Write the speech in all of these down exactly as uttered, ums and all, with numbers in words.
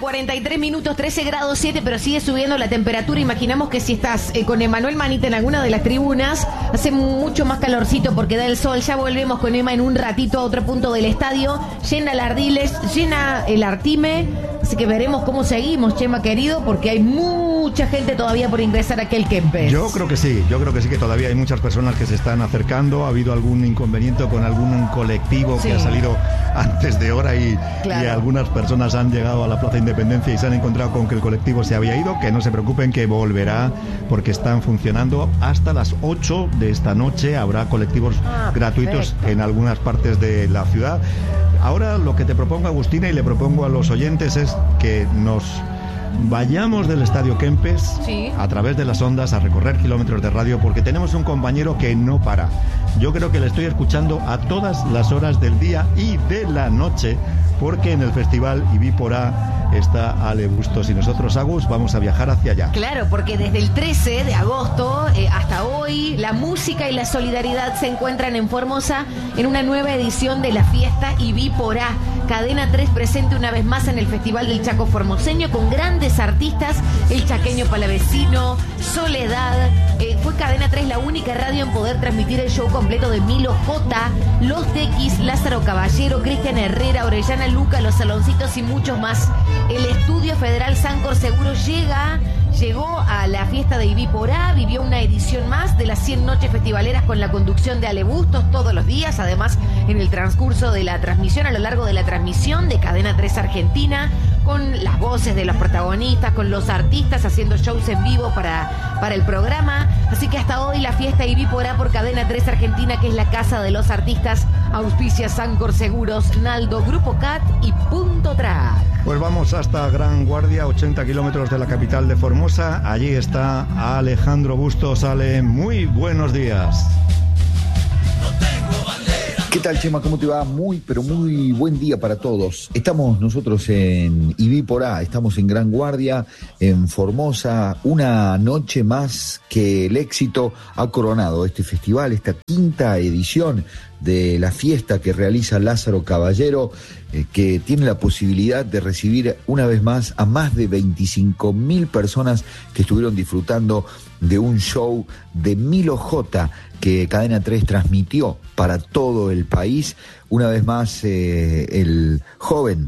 cuarenta y tres minutos, trece grados siete, pero sigue subiendo la temperatura. Imaginamos que si estás eh, con Emanuel Manita en alguna de las tribunas, hace mucho más calorcito porque da el sol. Ya volvemos con Emma en un ratito a otro punto del estadio. Llena el Ardiles, llena el Artime. Así que veremos cómo seguimos, Chema querido, porque hay mucha gente todavía por ingresar a aquel Kempes. Yo creo que sí, yo creo que sí, que todavía hay muchas personas que se están acercando. Ha habido algún inconveniente con algún colectivo sí. que ha salido antes de hora y, claro. y algunas personas han llegado a la Plaza Independencia y se han encontrado con que el colectivo se había ido. Que no se preocupen, que volverá, porque están funcionando hasta las ocho de esta noche. Habrá colectivos ah, gratuitos perfecto. en algunas partes de la ciudad. Ahora lo que te propongo, Agustina, y le propongo a los oyentes es que nos vayamos del Estadio Kempes sí. a través de las ondas a recorrer kilómetros de radio, porque tenemos un compañero que no para. Yo creo que le estoy escuchando a todas las horas del día y de la noche, porque en el festival Ibí-Porá está Ale Bustos y nosotros, Agus, vamos a viajar hacia allá. Claro, porque desde el trece de agosto eh, hasta hoy, la música y la solidaridad se encuentran en Formosa en una nueva edición de la fiesta Ibí-Porá. Cadena tres presente una vez más en el Festival del Chaco Formoseño con grandes artistas, el chaqueño palavecino, Soledad. Eh, fue Cadena tres la única radio en poder transmitir el show completo de Milo J, Los Tequis, Lázaro Caballero, Cristian Herrera, Orellana Luca, Los Saloncitos y muchos más. El Estudio Federal Sancor Seguro llega... Llegó a la fiesta de Ibí-Porá, vivió una edición más de las cien noches festivaleras con la conducción de Ale Bustos todos los días. Además, en el transcurso de la transmisión, a lo largo de la transmisión de Cadena tres Argentina, con las voces de los protagonistas, con los artistas haciendo shows en vivo para, para el programa. Así que hasta hoy la fiesta Ibí-Porá por Cadena tres Argentina, que es la casa de los artistas, auspicia Sancor Seguros, Naldo, Grupo Cat y Punto Track. Pues vamos hasta Gran Guardia, ochenta kilómetros de la capital de Formosa. Allí está Alejandro Bustos. Ale, muy buenos días. ¿Qué tal, Chema? ¿Cómo te va? Muy, pero muy buen día para todos. Estamos nosotros en Ibí-Porá, estamos en Gran Guardia, en Formosa. Una noche más que el éxito ha coronado este festival, esta quinta edición de la fiesta que realiza Lázaro Caballero, eh, que tiene la posibilidad de recibir una vez más a más de veinticinco mil personas que estuvieron disfrutando de un show de Milo J que Cadena tres transmitió para todo el país. Una vez más, eh, el joven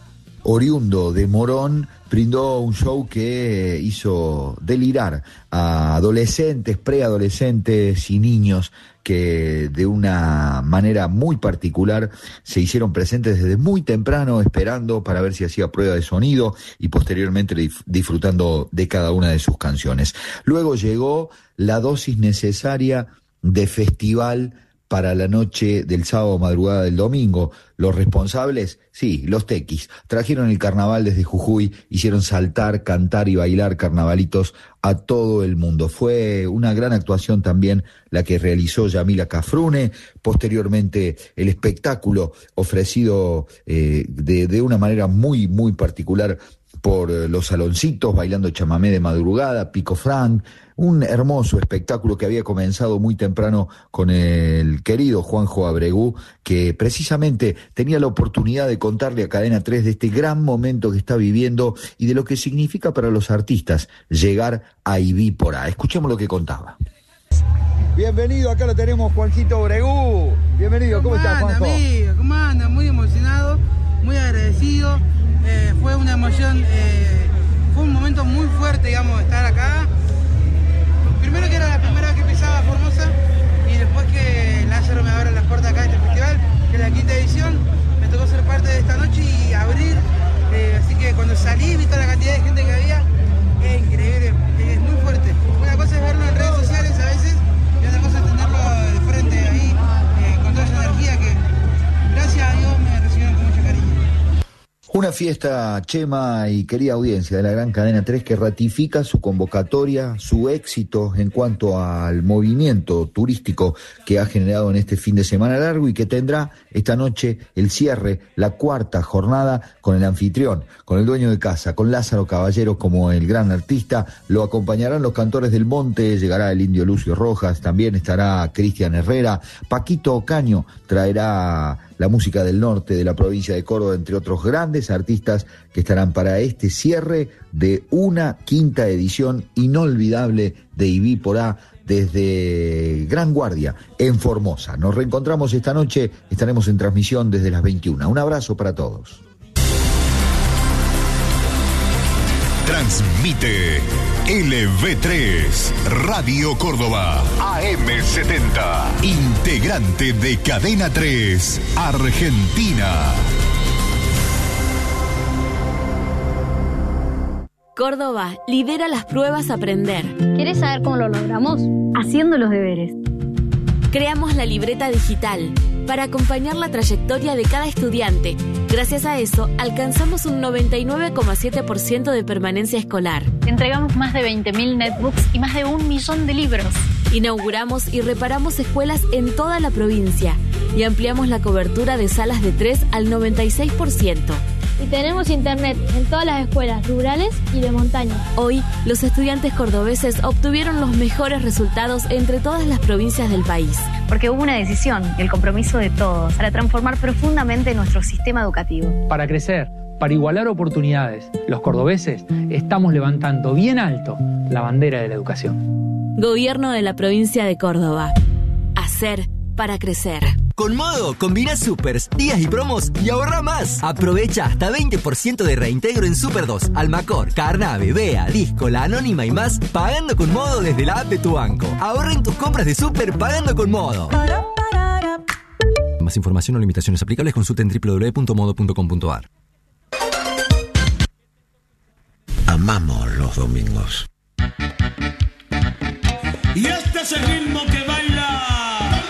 oriundo de Morón brindó un show que hizo delirar a adolescentes, preadolescentes y niños que de una manera muy particular se hicieron presentes desde muy temprano, esperando para ver si hacía prueba de sonido y posteriormente dif- disfrutando de cada una de sus canciones. Luego llegó la dosis necesaria de festival para la noche del sábado, madrugada del domingo. Los responsables, sí, los tequis, trajeron el carnaval desde Jujuy, hicieron saltar, cantar y bailar carnavalitos a todo el mundo. Fue una gran actuación también la que realizó Yamila Cafrune. Posteriormente, el espectáculo ofrecido eh, de, de una manera muy, muy particular por Los Saloncitos, bailando chamamé de madrugada, Pico Frank, un hermoso espectáculo que había comenzado muy temprano con el querido Juanjo Abregú, que precisamente tenía la oportunidad de contarle a Cadena tres de este gran momento que está viviendo y de lo que significa para los artistas llegar a Ibí-Porá. Escuchemos lo que contaba. Bienvenido, acá lo tenemos, Juanjito Abregú. Bienvenido, ¿cómo, ¿Cómo estás, Juanjo? Amigo, ¿cómo anda? Muy emocionado, muy agradecido. Eh, fue una emoción, eh, fue un momento muy fuerte, digamos, estar acá. Primero que era la primera vez que pisaba Formosa y después que Lázaro me abre las puertas acá de este festival, que es la quinta edición, me tocó ser parte de esta noche y abrir. Eh, así que cuando salí, vi toda la cantidad de gente que había, es increíble, es muy fuerte. Una cosa es verlo en redes sociales a veces y otra cosa es tenerlo de frente ahí, eh, con toda esa energía que, gracias a Dios, me recibieron con mucho cariño. Una fiesta, Chema y querida audiencia de la gran Cadena tres, que ratifica su convocatoria, su éxito en cuanto al movimiento turístico que ha generado en este fin de semana largo y que tendrá esta noche el cierre, la cuarta jornada con el anfitrión, con el dueño de casa, con Lázaro Caballero como el gran artista. Lo acompañarán los Cantores del Monte, llegará el Indio Lucio Rojas, también estará Cristian Herrera, Paquito Ocaño traerá la música del norte de la provincia de Córdoba, entre otros grandes artistas que estarán para este cierre de una quinta edición inolvidable de I B I por A desde Gran Guardia, en Formosa. Nos reencontramos esta noche, estaremos en transmisión desde las veintiuna. Un abrazo para todos. Transmite L V tres, Radio Córdoba, A M setenta, integrante de Cadena tres, Argentina. Córdoba lidera las pruebas Aprender. ¿Querés saber cómo lo logramos? Haciendo los deberes. Creamos la libreta digital para acompañar la trayectoria de cada estudiante. Gracias a eso, alcanzamos un noventa y nueve coma siete por ciento de permanencia escolar. Entregamos más de veinte mil netbooks y más de un millón de libros. Inauguramos y reparamos escuelas en toda la provincia y ampliamos la cobertura de salas de tres al noventa y seis por ciento. Y tenemos internet en todas las escuelas rurales y de montaña. Hoy, los estudiantes cordobeses obtuvieron los mejores resultados entre todas las provincias del país. Porque hubo una decisión y el compromiso de todos para transformar profundamente nuestro sistema educativo. Para crecer, para igualar oportunidades, los cordobeses estamos levantando bien alto la bandera de la educación. Gobierno de la provincia de Córdoba. Hacer para crecer. Con Modo, combina supers, días y promos y ahorra más. Aprovecha hasta veinte por ciento de reintegro en Super dos, Almacor, Carnave, Bea, Disco, La Anónima y más, pagando con Modo desde la app de tu banco. Ahorra en tus compras de Super pagando con Modo. Más información o limitaciones aplicables, consulta en doble u doble u doble u punto modo punto com punto a r. Amamos los domingos. Y este es el ritmo que va